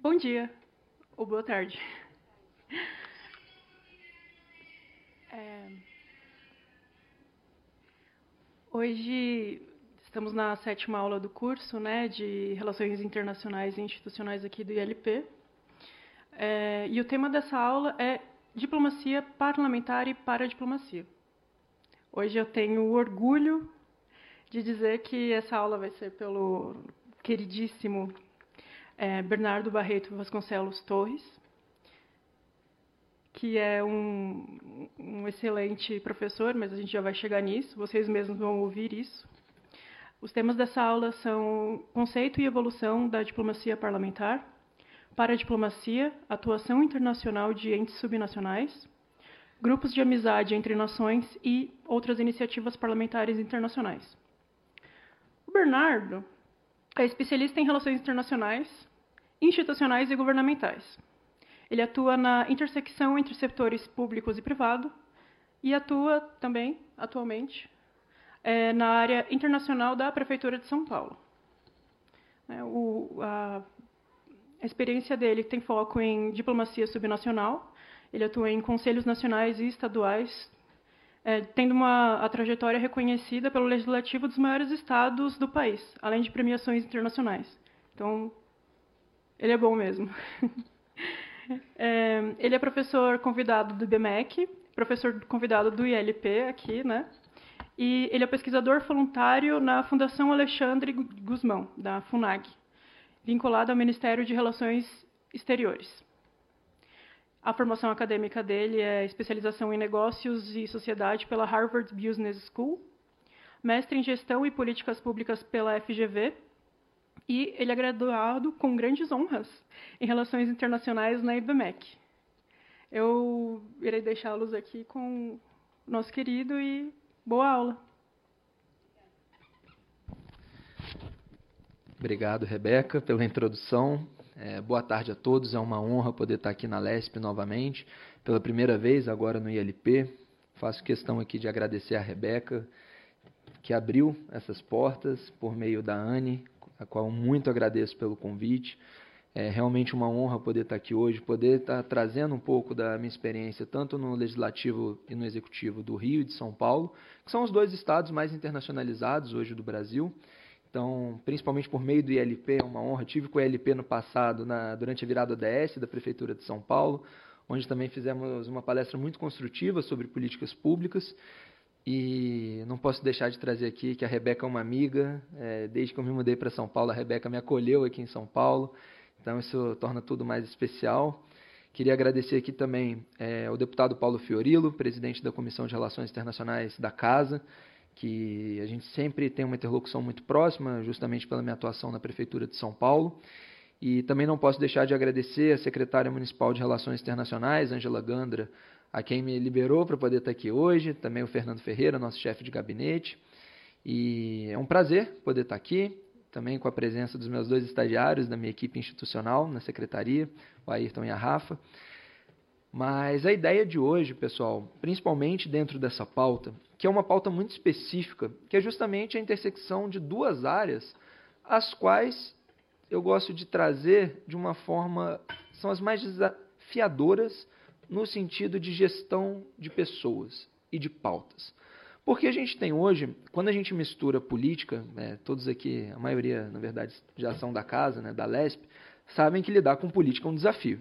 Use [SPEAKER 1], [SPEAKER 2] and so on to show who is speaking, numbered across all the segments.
[SPEAKER 1] Bom dia, ou boa tarde. Hoje estamos na 7ª aula do curso, né, de Relações Internacionais e Institucionais aqui do ILP. E o tema dessa aula é Diplomacia Parlamentar e Paradiplomacia. Hoje eu tenho o orgulho de dizer que essa aula vai ser pelo queridíssimo Bernardo Barreto Vasconcelos Torres, que é um excelente professor, mas a gente já vai chegar nisso, vocês mesmos vão ouvir isso. Os temas dessa aula são conceito e evolução da diplomacia parlamentar, paradiplomacia, atuação internacional de entes subnacionais, grupos de amizade entre nações e outras iniciativas parlamentares internacionais. O Bernardo é especialista em relações internacionais, institucionais e governamentais. Ele atua na intersecção entre setores públicos e privado e atua também, atualmente, na área internacional da Prefeitura de São Paulo. A experiência dele tem foco em diplomacia subnacional. Ele atua em conselhos nacionais e estaduais, tendo a trajetória reconhecida pelo legislativo dos maiores estados do país, além de premiações internacionais. Então, ele é bom mesmo. Ele é professor convidado do IBMEC, professor convidado do ILP aqui, né? E ele é pesquisador voluntário na Fundação Alexandre Gusmão, da FUNAG, vinculado ao Ministério de Relações Exteriores. A formação acadêmica dele é especialização em negócios e sociedade pela Harvard Business School, mestre em gestão e políticas públicas pela FGV, e ele é graduado com grandes honras em relações internacionais na IBMEC. Eu irei deixá-los aqui com o nosso querido e boa aula.
[SPEAKER 2] Obrigado, Rebeca, pela introdução. Boa tarde a todos. É uma honra poder estar aqui na LESP novamente, pela primeira vez agora no ILP. Faço questão aqui de agradecer a Rebeca, que abriu essas portas por meio da Anne, a qual muito agradeço pelo convite. É realmente uma honra poder estar aqui hoje, poder estar trazendo um pouco da minha experiência, tanto no Legislativo e no Executivo do Rio e de São Paulo, que são os dois estados mais internacionalizados hoje do Brasil. Então, principalmente por meio do ILP, é uma honra. Tive com o ILP no passado, durante a virada ODS da Prefeitura de São Paulo, onde também fizemos uma palestra muito construtiva sobre políticas públicas. E não posso deixar de trazer aqui que a Rebeca é uma amiga. Desde que eu me mudei para São Paulo, a Rebeca me acolheu aqui em São Paulo. Então, isso torna tudo mais especial. Queria agradecer aqui também ao deputado Paulo Fiorilo, presidente da Comissão de Relações Internacionais da Casa, que a gente sempre tem uma interlocução muito próxima, justamente pela minha atuação na Prefeitura de São Paulo. E também não posso deixar de agradecer a secretária municipal de Relações Internacionais, Ângela Gandra, a quem me liberou para poder estar aqui hoje, também o Fernando Ferreira, nosso chefe de gabinete. E é um prazer poder estar aqui, também com a presença dos meus dois estagiários da minha equipe institucional na secretaria, o Ayrton e a Rafa. Mas a ideia de hoje, pessoal, principalmente dentro dessa pauta, que é uma pauta muito específica, que é justamente a intersecção de duas áreas, as quais eu gosto de trazer de uma forma, são as mais desafiadoras no sentido de gestão de pessoas e de pautas. Porque a gente tem hoje, quando a gente mistura política, todos aqui, a maioria, na verdade, já são da casa, da LESP, sabem que lidar com política é um desafio.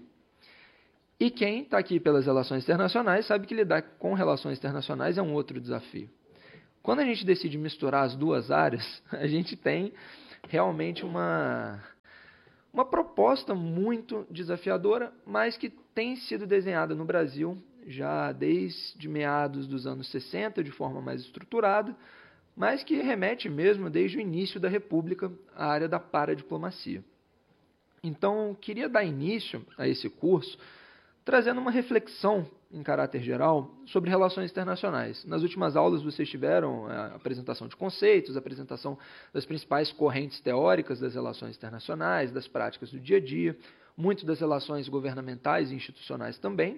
[SPEAKER 2] E quem está aqui pelas relações internacionais sabe que lidar com relações internacionais é um outro desafio. Quando a gente decide misturar as duas áreas, a gente tem realmente uma proposta muito desafiadora, mas que tem sido desenhada no Brasil já desde meados dos anos 60, de forma mais estruturada, mas que remete mesmo desde o início da República à área da paradiplomacia. Então, queria dar início a esse curso trazendo uma reflexão em caráter geral sobre relações internacionais. Nas últimas aulas vocês tiveram a apresentação de conceitos, a apresentação das principais correntes teóricas das relações internacionais, das práticas do dia a dia, muito das relações governamentais e institucionais também.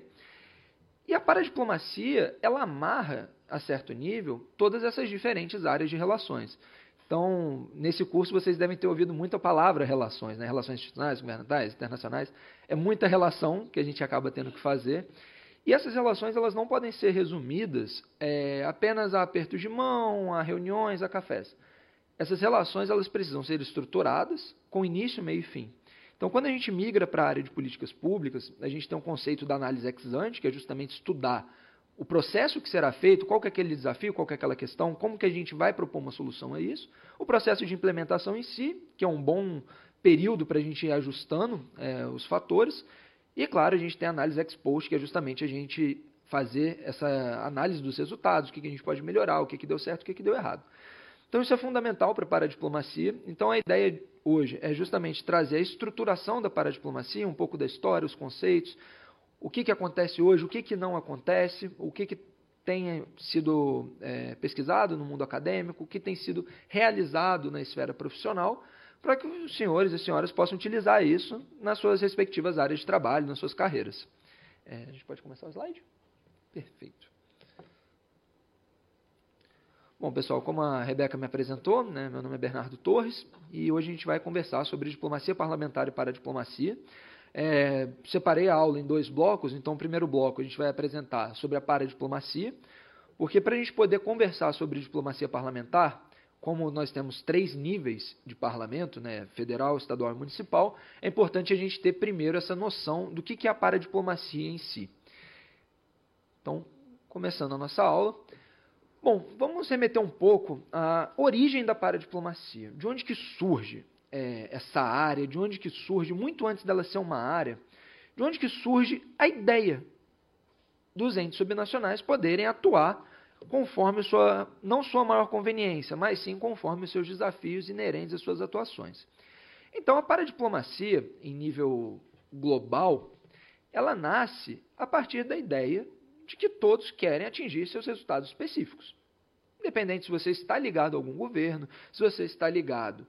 [SPEAKER 2] E a paradiplomacia, ela amarra, a certo nível, todas essas diferentes áreas de relações. Então, nesse curso, vocês devem ter ouvido muita palavra relações, né? Relações institucionais, governamentais, internacionais. É muita relação que a gente acaba tendo que fazer. E essas relações elas não podem ser resumidas apenas a apertos de mão, a reuniões, a cafés. Essas relações elas precisam ser estruturadas com início, meio e fim. Então, quando a gente migra para a área de políticas públicas, a gente tem um conceito da análise ex ante, que é justamente estudar o processo que será feito, qual que é aquele desafio, qual que é aquela questão, como que a gente vai propor uma solução a isso, o processo de implementação em si, que é um bom período para a gente ir ajustando os fatores, e, claro, a gente tem a análise ex post, que é justamente a gente fazer essa análise dos resultados, o que a gente pode melhorar, o que deu certo, o que deu errado. Então, isso é fundamental para a paradiplomacia. Então, a ideia hoje é justamente trazer a estruturação da paradiplomacia, um pouco da história, os conceitos, o que acontece hoje, o que não acontece, o que tem sido pesquisado no mundo acadêmico, o que tem sido realizado na esfera profissional, para que os senhores e senhoras possam utilizar isso nas suas respectivas áreas de trabalho, nas suas carreiras. A gente pode começar o slide? Perfeito. Bom, pessoal, como a Rebeca me apresentou, né, meu nome é Bernardo Torres, e hoje a gente vai conversar sobre diplomacia parlamentar e paradiplomacia. Separei a aula em 2 blocos, então o primeiro bloco a gente vai apresentar sobre a paradiplomacia, porque para a gente poder conversar sobre diplomacia parlamentar, como nós temos 3 níveis de parlamento, né, federal, estadual e municipal, é importante a gente ter primeiro essa noção do que é a paradiplomacia em si. Então, começando a nossa aula. Bom, vamos remeter um pouco à origem da paradiplomacia. De onde que surge essa área, de onde que surge, muito antes dela ser uma área, de onde que surge a ideia dos entes subnacionais poderem atuar conforme não sua maior conveniência, mas sim conforme os seus desafios inerentes às suas atuações. Então, a paradiplomacia, em nível global, ela nasce a partir da ideia de que todos querem atingir seus resultados específicos. Independente se você está ligado a algum governo, se você está ligado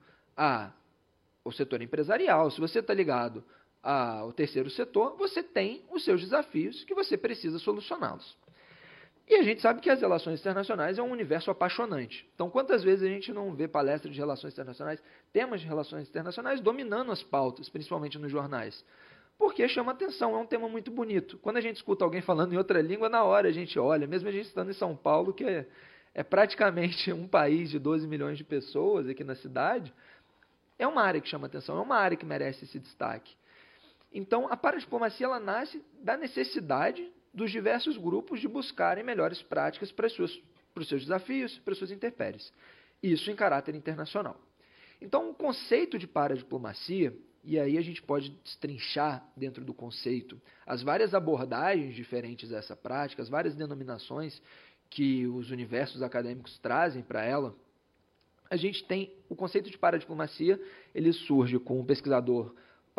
[SPEAKER 2] ao setor empresarial, se você está ligado ao terceiro setor, você tem os seus desafios que você precisa solucioná-los. E a gente sabe que as relações internacionais é um universo apaixonante. Então, quantas vezes a gente não vê palestras de relações internacionais, temas de relações internacionais dominando as pautas, principalmente nos jornais? Porque chama atenção, é um tema muito bonito. Quando a gente escuta alguém falando em outra língua, na hora a gente olha, mesmo a gente estando em São Paulo, que é praticamente um país de 12 milhões de pessoas aqui na cidade, é uma área que chama atenção, é uma área que merece esse destaque. Então, a paradiplomacia ela nasce da necessidade dos diversos grupos de buscarem melhores práticas para os seus desafios, para as suas intempéries. Isso em caráter internacional. Então, o conceito de paradiplomacia, e aí a gente pode destrinchar dentro do conceito as várias abordagens diferentes dessa prática, as várias denominações que os universos acadêmicos trazem para ela. A gente tem o conceito de paradiplomacia, ele surge com o pesquisador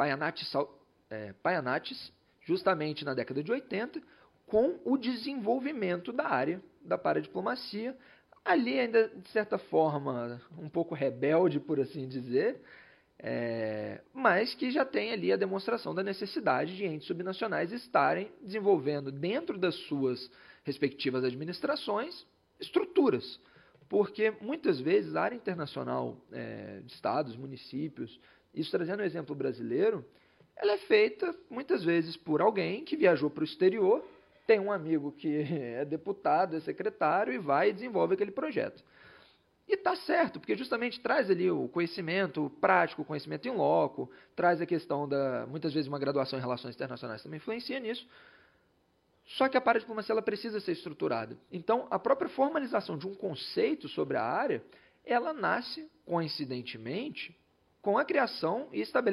[SPEAKER 2] Payanatis, justamente na década de 80, com o desenvolvimento da área da paradiplomacia, ali ainda, de certa forma, um pouco rebelde, por assim dizer, mas que já tem ali a demonstração da necessidade de entes subnacionais estarem desenvolvendo dentro das suas respectivas administrações estruturas, porque muitas vezes a área internacional de estados, municípios, isso trazendo o exemplo brasileiro, ela é feita muitas vezes por alguém que viajou para o exterior, tem um amigo que é deputado, é secretário e vai e desenvolve aquele projeto. E está certo, porque justamente traz ali o conhecimento prático, o conhecimento in loco, traz a questão muitas vezes uma graduação em relações internacionais também influencia nisso. Só que a paradiplomacia ela precisa ser estruturada. Então, a própria formalização de um conceito sobre a área, ela nasce, coincidentemente, com a criação e estabelecimento